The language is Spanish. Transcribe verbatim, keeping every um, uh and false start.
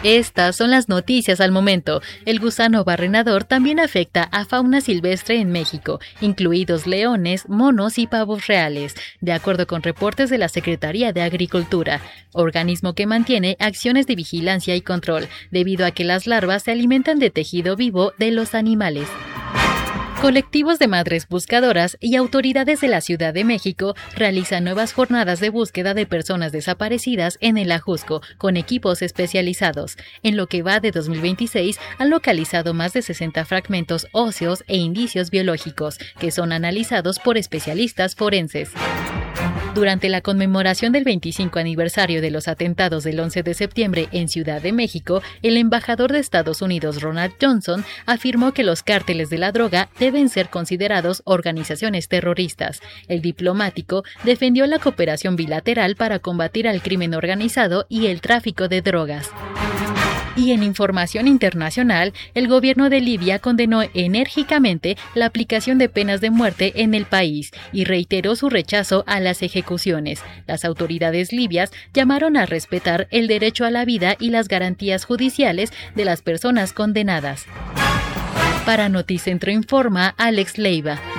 Estas son las noticias al momento. El gusano barrenador también afecta a fauna silvestre en México, incluidos leones, monos y pavos reales, de acuerdo con reportes de la Secretaría de Agricultura, organismo que mantiene acciones de vigilancia y control, debido a que las larvas se alimentan de tejido vivo de los animales. Colectivos de madres buscadoras y autoridades de la Ciudad de México realizan nuevas jornadas de búsqueda de personas desaparecidas en el Ajusco, con equipos especializados. En lo que va de dos mil veintiséis, han localizado más de sesenta fragmentos óseos e indicios biológicos, que son analizados por especialistas forenses. Durante la conmemoración del veinticinco aniversario de los atentados del once de septiembre en Ciudad de México, el embajador de Estados Unidos, Ronald Johnson, afirmó que los cárteles de la droga deben ser considerados organizaciones terroristas. El diplomático defendió la cooperación bilateral para combatir al crimen organizado y el tráfico de drogas. Y en información internacional, el gobierno de Libia condenó enérgicamente la aplicación de penas de muerte en el país y reiteró su rechazo a las ejecuciones. Las autoridades libias llamaron a respetar el derecho a la vida y las garantías judiciales de las personas condenadas. Para Noticentro Informa, Alex Leiva.